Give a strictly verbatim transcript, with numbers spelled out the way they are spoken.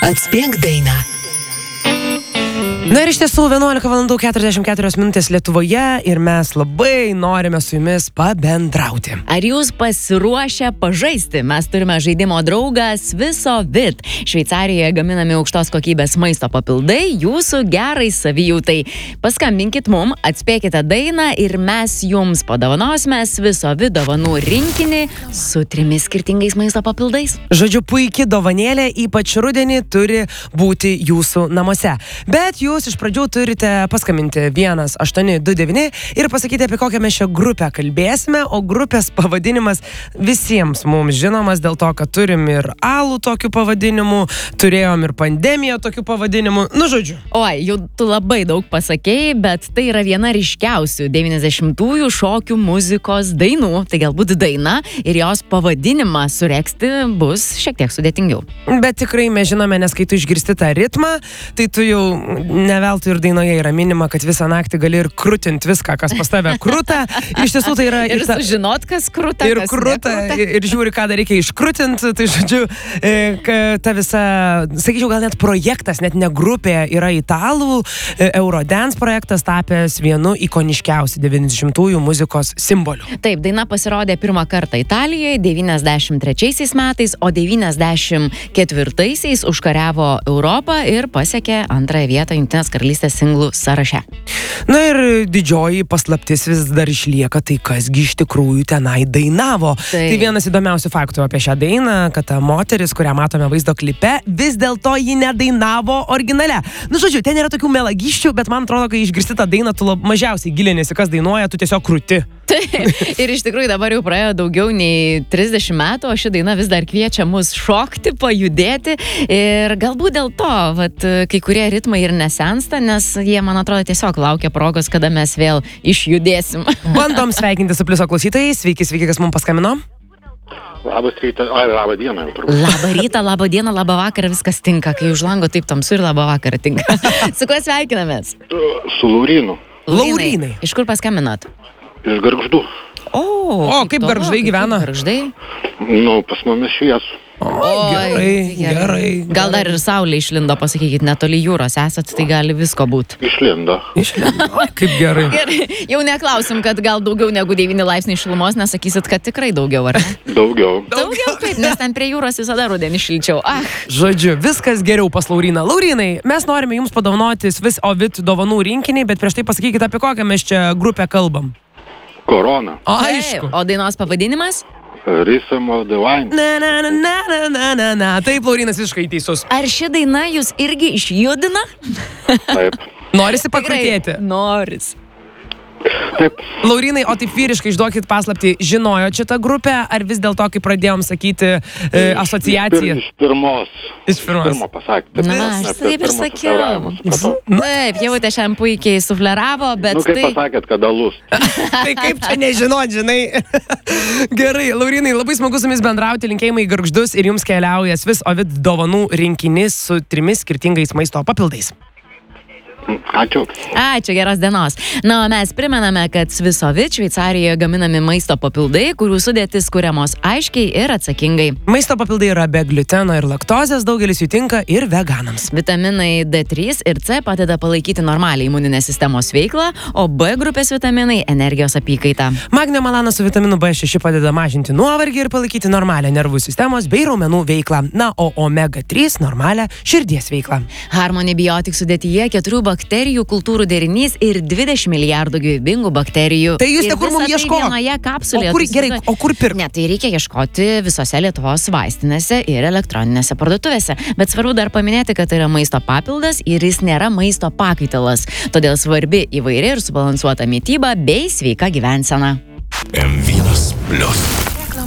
Atspėk dainą. Na ir iš tiesų vienuolika valandų keturiasdešimt keturios minutės Lietuvoje ir mes labai norime su jumis pabendrauti. Ar jūs pasiruošę pažaisti? Mes turime žaidimo draugą Svisovit. Šveicarijoje gaminami aukštos kokybės maisto papildai jūsų gerai savijautai. Paskambinkit mum, atspėkite dainą ir mes jums padovanosime Svisovit dovanų rinkinį su trimis skirtingais maisto papildais. Žodžiu, puiki dovanėlė, ypač rudenį, turi būti jūsų namuose. Bet jūs iš pradžių turite paskambinti vienas aštuoni du devyni ir pasakyti, apie kokią mes šią grupę kalbėsime, o grupės pavadinimas visiems mums žinomas dėl to, kad turim ir alų tokių pavadinimų, turėjom ir pandemiją tokių pavadinimų, nu žodžiu. Oi, jau tu labai daug pasakėjai, bet tai yra viena ryškiausių devyniasdešimtųjų šokių muzikos dainų, tai galbūt daina ir jos pavadinimą suregzti bus šiek tiek sudėtingiau. Bet tikrai mes žinome, nes kai tu išgirsti tą ritmą, tai tu jau ne veltui ir dainoje yra minima, kad visą naktį gali ir krūtinti viską, kas pas tave krūta. Iš tiesų tai yra... Ir ta, sužinot, kas krūta, ir kas krūta, nekruta. ir žiūri, ką dar reikia iškrūtinti. Tai žodžiu, ta visa, sakyčiau, gal net projektas, net ne grupė, yra italų. Eurodance projektas tapęs vienu ikoniškiausių devyniasdešimtųjų muzikos simbolių. Taip, daina pasirodė pirmą kartą Italijoje devyniasdešimt trečiaisiais metais, o devyniasdešimt ketvirtaisiais užkariavo Europą ir pasiekė antrąją vietą Jungtinės karalystės singlų sąraše. Na ir didžioji paslaptis vis dar išlieka, tai kasgi iš tikrųjų tenai dainavo. Tai, tai vienas įdomiausių faktų apie šią dainą, kad ta moteris, kurią matome vaizdo klipe, vis dėlto ji nedainavo originale. Nu, žodžiu, ten yra tokių melagyščių, bet man atrodo, kai išgirsti tą dainą, tu lab, mažiausiai gilinėsi, kas dainuoja, tu tiesiog krūti. Taip, ir iš tikrųjų dabar jau praėjo daugiau nei trisdešimt metų, o ši daina vis dar kviečia mus šokti, pajudėti ir galbūt dėl to, vat, kai kurie ritmai ir nesensta, nes jie, man atrodo, tiesiog laukia progos, kada mes vėl išjudėsim. Bandom sveikinti su Pliuso klausytojais. Sveiki, sveiki, kas mums paskambino. Labas rytas, ai, labą dieną. Labą rytą, labą dieną, labą vakarą, viskas tinka, kai už lango taip tamsu ir labą vakarą tinka. Su kuo sveikinamės? Su Laurynu. Laurynai. Iš kur paskambinot? Iš Gargždų. O, o kaip Gargždai gyvena? Gargždai? Nu, pas mumis šviesų. O, gerai, gerai. Gal dar ir saulė išlindo, pasakykit, netoli jūros esat, tai gali visko būti. Išlindo. Išlindo. O, kaip gerai. Gerai, jau neklausim, kad gal daugiau negu devyni laipsniai šilumos, nesakysit, kad tikrai daugiau, ar ne? Daugiau. Daugiau, kaip, nes ten prie jūros visada rudenį šilčiau. Ah. Žodžiu, viskas geriau pas Lauryną. Laurynai, mes norime jums padovanoti Svisovit dovanų rinkinį, bet prieš tai pasakykit, apie kokią mes čia grupę kalbam. Korona. O, aišku. O dainos pavadinimas? Rhythm of the Wine. Na, na, na, na, na, na, na, na. Taip, Laurynas visiškai teisus. Ar ši daina jūs irgi išjudina? Taip. Norisi pakrutėti? Noris. Taip. Laurynai, o taip vyriškai išduokit paslaptį, žinojo šitą grupę, ar vis dėlto, kai pradėjom sakyti e, asociaciją? Iš pirmos. Iš pirmos. Pirmo pasakė. Na, aš taip ir sakiau. Taip, jautė šiandien puikiai sufleravo, bet nu, kaip tai... pasakėt, kad alus. Tai kaip čia nežinot, žinai? Gerai, Laurynai, labai smagu su jumis bendrauti, linkėjimai į Gargždus ir jums keliauja Svisovit dovanų rinkinys su trimis skirtingais maisto papildais. Ačiū. Ačiū, geros dienos. Na, o mes primename, kad Svisovit Šveicarijoje gaminami maisto papildai, kurių sudėtis kuriamos aiškiai ir atsakingai. Maisto papildai yra be gliuteno ir laktozės, daugelis jų tinka ir veganams. Vitaminai D trys ir C padeda palaikyti normalią imuninės sistemos veiklą, o B grupės vitaminai energijos apykaitą. Magnio malanas su vitaminu B šeši padeda mažinti nuovargį ir palaikyti normalią nervų sistemos bei raumenų veiklą. Na, o omega trys normalią širdies veiklą. Harmony Biotic sudėtyje keturių bakterijų kultūrų derinys ir dvidešimt milijardų gyvybingų bakterijų. Tai jūs ir te kur mums ieško? Tai vienoje kapsulėje. O kur, gerai, o kur pirk? Ne, tai reikia ieškoti visose Lietuvos vaistinėse ir elektroninėse parduotuvėse. Bet svarbu dar paminėti, kad tai yra maisto papildas ir jis nėra maisto pakaitalas. Todėl svarbi įvairi ir subalansuota mityba bei sveika gyvensena. M vienas plius.